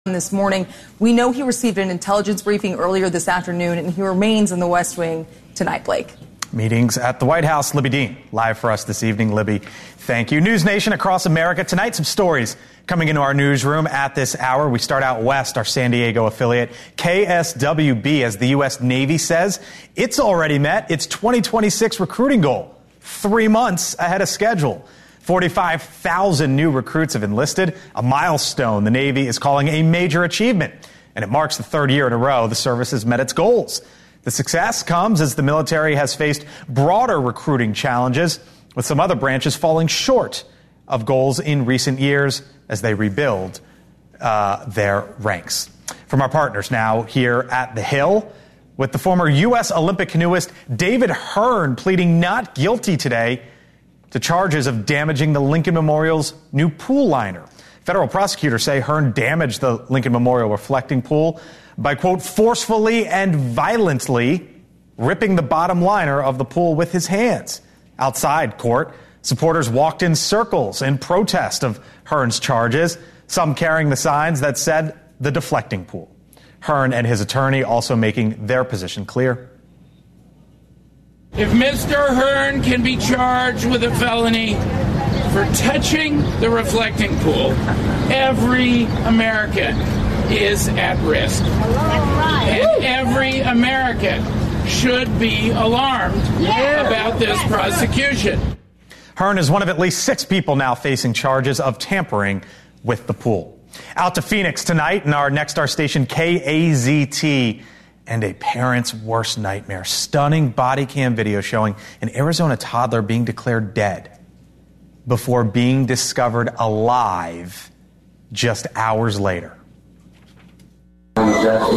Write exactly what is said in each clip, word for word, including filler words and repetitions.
This morning, we know he received an intelligence briefing earlier this afternoon, and he remains in the West Wing tonight. Blake. Meetings at the White House. Libby Dean live for us this evening. Libby, thank you. News Nation across America tonight. Some stories coming into our newsroom at this hour. We start out west. Our San Diego affiliate K S W B, as the U S Navy says, it's already met its twenty twenty-six recruiting goal, three months ahead of schedule. forty-five thousand new recruits have enlisted, a milestone the Navy is calling a major achievement. And it marks the third year in a row the service has met its goals. The success comes as the military has faced broader recruiting challenges, with some other branches falling short of goals in recent years as they rebuild uh, their ranks. From our partners now here at The Hill, with the former U S Olympic canoeist David Hearn pleading not guilty today to charges of damaging the Lincoln Memorial's new pool liner. Federal prosecutors say Hearn damaged the Lincoln Memorial reflecting pool by, quote, forcefully and violently ripping the bottom liner of the pool with his hands. Outside court, supporters walked in circles in protest of Hearn's charges, some carrying the signs that said the deflecting pool. Hearn and his attorney also making their position clear. If Mister Hearn can be charged with a felony for touching the reflecting pool, every American is at risk. And every American should be alarmed about this prosecution. Hearn is one of at least six people now facing charges of tampering with the pool. Out to Phoenix tonight in our Nexstar station K A Z T. And a parent's worst nightmare. Stunning body cam video showing an Arizona toddler being declared dead before being discovered alive just hours later. Now,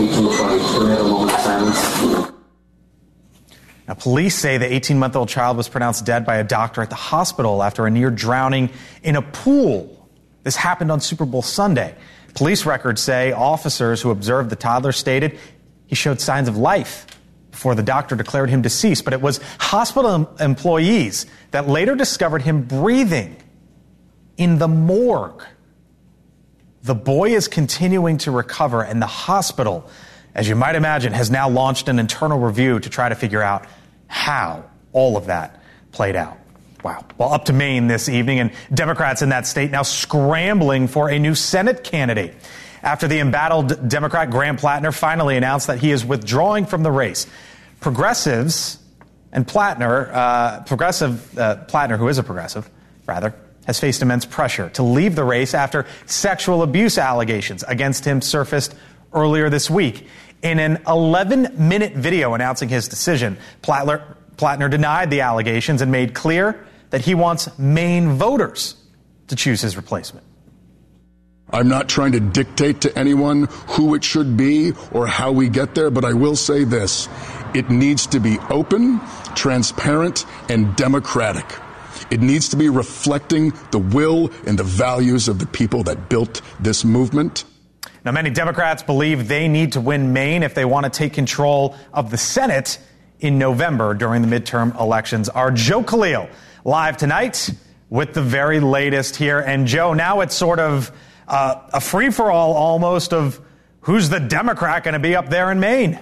police say the eighteen-month-old child was pronounced dead by a doctor at the hospital after a near drowning in a pool. This happened on Super Bowl Sunday. Police records say officers who observed the toddler stated he showed signs of life before the doctor declared him deceased, but it was hospital employees that later discovered him breathing in the morgue. The boy is continuing to recover, and the hospital, as you might imagine, has now launched an internal review to try to figure out how all of that played out. Wow. Well, up to Maine this evening, and Democrats in that state now scrambling for a new Senate candidate after the embattled Democrat Graham Plattner finally announced that he is withdrawing from the race. Progressives and Plattner, uh, progressive uh, Plattner, who is a progressive, rather, has faced immense pressure to leave the race after sexual abuse allegations against him surfaced earlier this week. In an eleven-minute video announcing his decision, Plattner, Plattner denied the allegations and made clear that he wants Maine voters to choose his replacement. I'm not trying to dictate to anyone who it should be or how we get there, but I will say this. It needs to be open, transparent, and democratic. It needs to be reflecting the will and the values of the people that built this movement. Now, many Democrats believe they need to win Maine if they want to take control of the Senate in November during the midterm elections. Our Joe Khalil live tonight with the very latest here. And Joe, now it's sort of Uh, a free-for-all almost of who's the Democrat going to be up there in Maine.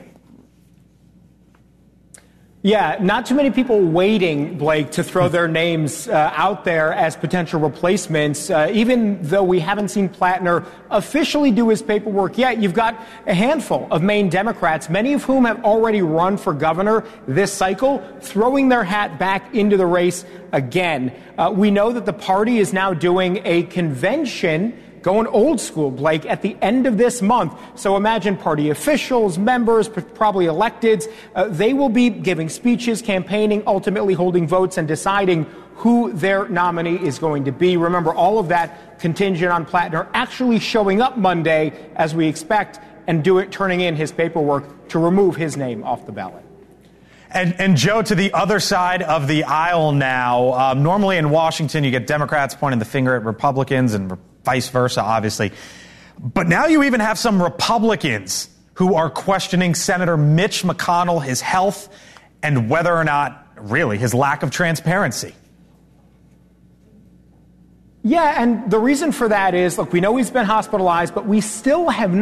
Yeah, not too many people waiting, Blake, to throw their names uh, out there as potential replacements. Uh, even though we haven't seen Plattner officially do his paperwork yet, you've got a handful of Maine Democrats, many of whom have already run for governor this cycle, throwing their hat back into the race again. Uh, we know that the party is now doing a convention going old school, Blake, at the end of this month. So imagine party officials, members, probably electeds. Uh, they will be giving speeches, campaigning, ultimately holding votes and deciding who their nominee is going to be. Remember, all of that contingent on Plattner actually showing up Monday, as we expect, and do it, turning in his paperwork to remove his name off the ballot. And, and Joe, to the other side of the aisle now. Um, normally in Washington, you get Democrats pointing the finger at Republicans and vice versa, obviously. But now you even have some Republicans who are questioning Senator Mitch McConnell, his health, and whether or not, really, his lack of transparency. Yeah, and the reason for that is, look, we know he's been hospitalized, but we still have